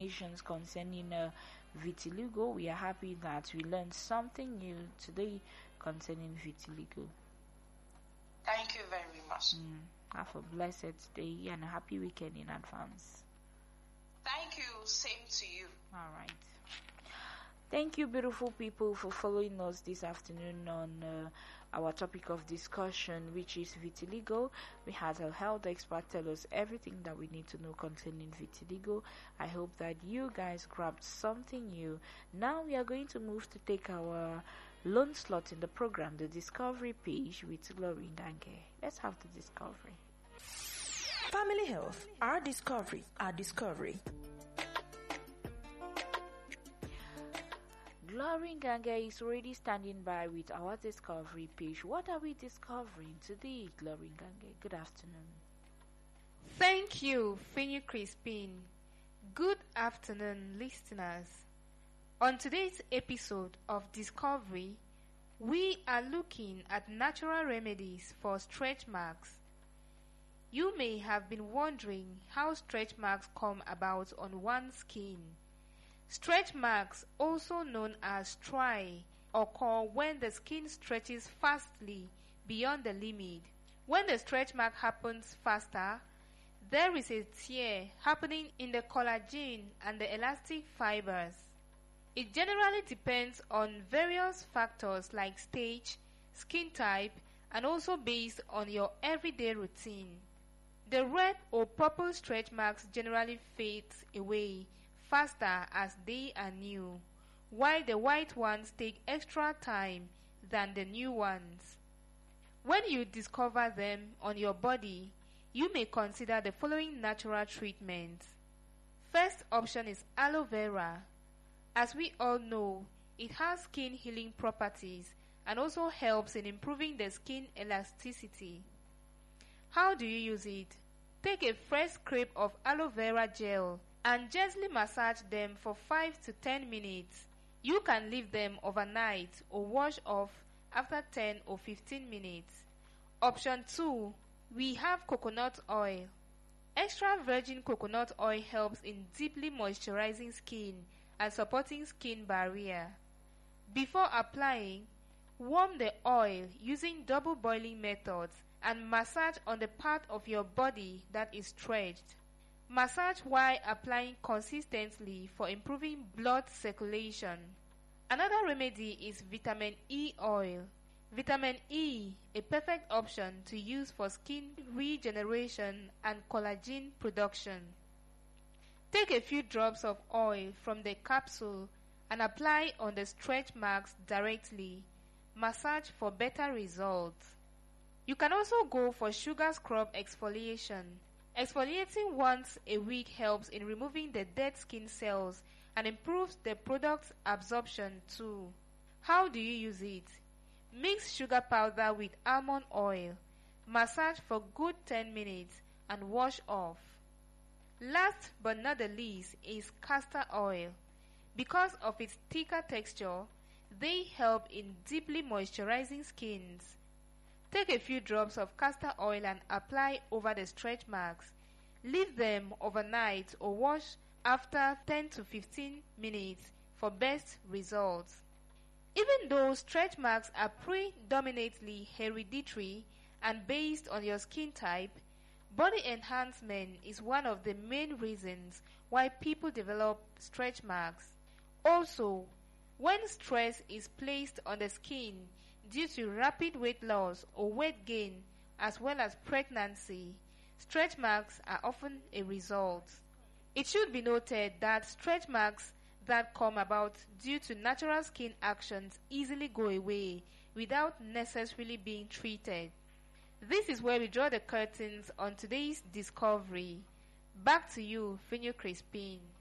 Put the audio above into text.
concerning vitiligo. We are happy that we learned something new today concerning vitiligo. Thank you very much. Have a blessed day and a happy weekend in advance. Thank you. Same to you. All right. Thank you, beautiful people, for following us this afternoon on our topic of discussion, which is vitiligo. We had a health expert tell us everything that we need to know concerning vitiligo. I hope that you guys grabbed something new. Now we are going to move to take our lone slot in the program, the Discovery page with Glory Ndange. Let's have the Discovery. Family Health, our discovery, our discovery. Glory Ngange is already standing by with our Discovery page. What are we discovering today, Glory Ngange? Good afternoon. Thank you, Finny Crispin. Good afternoon, listeners. On today's episode of Discovery, we are looking at natural remedies for stretch marks. You may have been wondering how stretch marks come about on one's skin. Stretch marks, also known as striae, occur when the skin stretches fastly beyond the limit. When the stretch mark happens faster, there is a tear happening in the collagen and the elastic fibers. It generally depends on various factors like stage, skin type, and also based on your everyday routine. The red or purple stretch marks generally fade away faster as they are new, while the white ones take extra time than the new ones. When you discover them on your body, you may consider the following natural treatments. First option is aloe vera. As we all know, it has skin healing properties and also helps in improving the skin elasticity. How do you use it? Take a fresh scrape of aloe vera gel and gently massage them for 5 to 10 minutes. You can leave them overnight or wash off after 10 or 15 minutes. Option 2, we have coconut oil. Extra virgin coconut oil helps in deeply moisturizing skin and supporting skin barrier. Before applying, warm the oil using double boiling methods and massage on the part of your body that is stretched. Massage while applying consistently for improving blood circulation. Another remedy is vitamin E oil. Vitamin E, a perfect option to use for skin regeneration and collagen production. Take a few drops of oil from the capsule and apply on the stretch marks directly. Massage for better results. You can also go for sugar scrub exfoliation. Exfoliating once a week helps in removing the dead skin cells and improves the product's absorption too. How do you use it? Mix sugar powder with almond oil. Massage for good 10 minutes and wash off. Last but not the least is castor oil. Because of its thicker texture, they help in deeply moisturizing skins. Take a few drops of castor oil and apply over the stretch marks. Leave them overnight or wash after 10 to 15 minutes for best results. Even though stretch marks are predominantly hereditary and based on your skin type, body enhancement is one of the main reasons why people develop stretch marks. Also, when stress is placed on the skin due to rapid weight loss or weight gain as well as pregnancy, stretch marks are often a result. It should be noted that stretch marks that come about due to natural skin actions easily go away without necessarily being treated. This is where we draw the curtains on today's discovery. Back to you, Finyo Crispin.